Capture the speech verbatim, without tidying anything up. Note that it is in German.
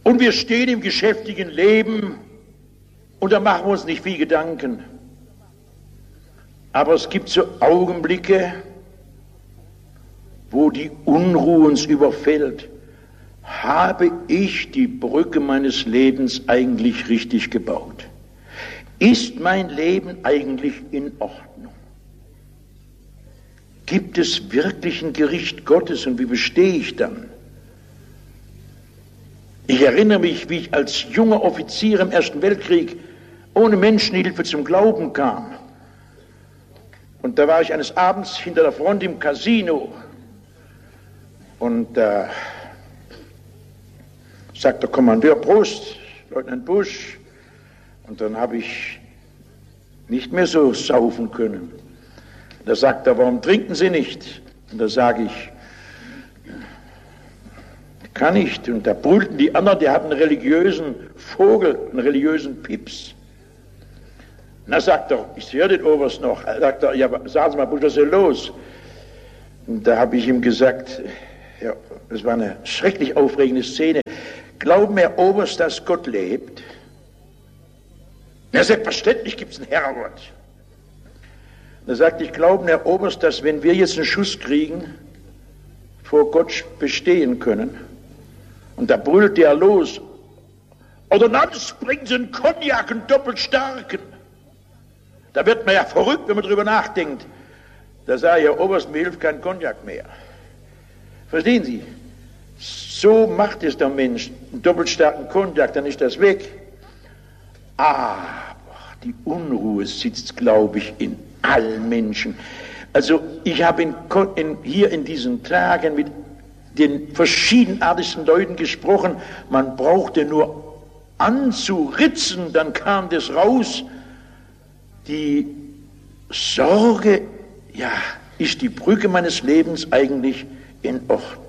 Und wir stehen im geschäftigen Leben und da machen wir uns nicht viel Gedanken. Aber es gibt so Augenblicke, wo die Unruhe uns überfällt. Habe ich die Brücke meines Lebens eigentlich richtig gebaut? Ist mein Leben eigentlich in Ordnung? Gibt es wirklich ein Gericht Gottes und wie bestehe ich dann? Ich erinnere mich, wie ich als junger Offizier im Ersten Weltkrieg ohne Menschenhilfe zum Glauben kam. Und da war ich eines Abends hinter der Front im Casino und da äh, sagt der Kommandeur: Prost, Leutnant Busch. Und dann habe ich nicht mehr so saufen können. Da sagt er: Warum trinken Sie nicht? Und da sage ich: Kann nicht. Und da brüllten die anderen, die hatten einen religiösen Vogel, einen religiösen Pips. Und da sagt er: Ich höre den Oberst noch. Da sagt er: Ja, sagen Sie mal, Busch, was ist denn los? Und da habe ich ihm gesagt, ja, das war eine schrecklich aufregende Szene: Glauben Herr Oberst, dass Gott lebt? Ja, selbstverständlich gibt es einen Herrgott. Da sagte ich: Glauben Herr Oberst, dass wenn wir jetzt einen Schuss kriegen, vor Gott bestehen können? Und da brüllte er los: Oder sonst bringen Sie einen Cognac, einen doppelt starken. Da wird man ja verrückt, wenn man drüber nachdenkt. Da sage ich: Herr Oberst, mir hilft kein Cognac mehr. Verstehen Sie? So macht es der Mensch. Einen doppelt starken Cognac, dann ist das weg. Aber die Unruhe sitzt, glaube ich, in allen Menschen. Also ich habe in, in, hier in diesen Tagen mit den verschiedenartigsten Leuten gesprochen. Man brauchte nur anzuritzen, dann kam das raus. Die Sorge, ja, ist die Brücke meines Lebens eigentlich in Ordnung?